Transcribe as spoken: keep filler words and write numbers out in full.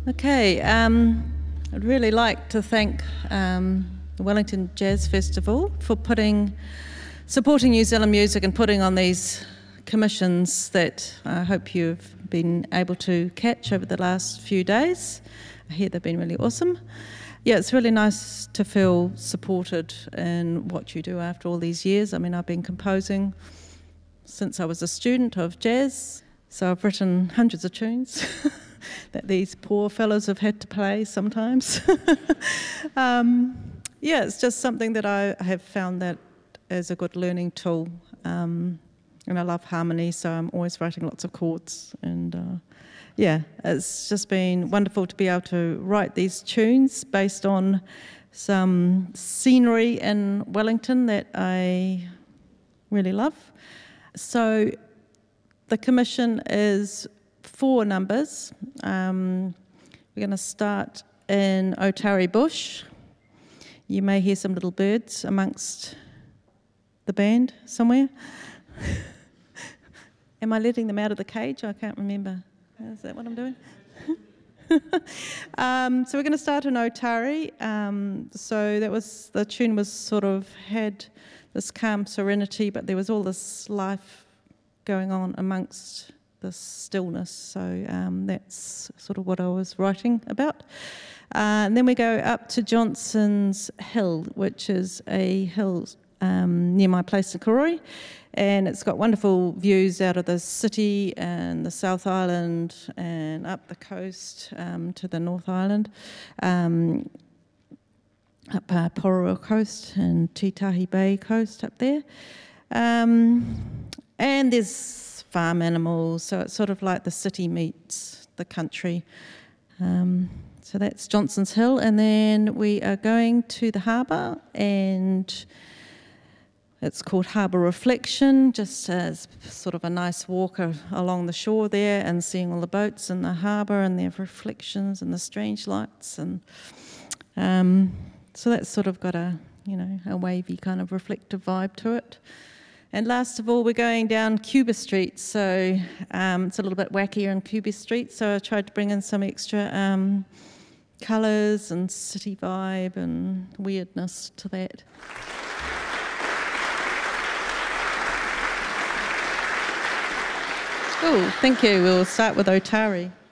Okay, um, I'd really like to thank um, the Wellington Jazz Festival for putting, supporting New Zealand music and putting on these commissions that I hope you've been able to catch over the last few days. I hear they've been really awesome. Yeah, it's really nice to feel supported in what you do after all these years. I mean, I've been composing since I was a student of jazz, so I've written hundreds of tunes that these poor fellows have had to play sometimes. um, yeah, it's just something that I have found that is a good learning tool. Um, and I love harmony, so I'm always writing lots of chords. And uh, yeah, it's just been wonderful to be able to write these tunes based on some scenery in Wellington that I really love. So the commission is four numbers. Um, we're going to start in Otari Bush. You may hear some little birds amongst the band somewhere. Am I letting them out of the cage? I can't remember. Is that what I'm doing? um, so we're going to start in Otari. Um, so that was, the tune was sort of had this calm serenity, but there was all this life going on amongst the stillness. So um, that's sort of what I was writing about. Uh, and then we go up to Johnson's Hill, which is a hill um, near my place in Karori. And it's got wonderful views out of the city and the South Island and up the coast um, to the North Island, um, up uh, Pororo Coast and Titahi Bay Coast up there. Um, and there's farm animals, so it's sort of like the city meets the country. Um, so that's Johnson's Hill. And then we are going to the harbour, and it's called Harbour Reflection, just as sort of a nice walk along the shore there and seeing all the boats in the harbour and their reflections and the strange lights. And um, so that's sort of got a, you know, a wavy kind of reflective vibe to it. And last of all, we're going down Cuba Street, so um, it's a little bit wackier in Cuba Street, so I tried to bring in some extra um, colours and city vibe and weirdness to that. Cool, thank you. We'll start with Otari.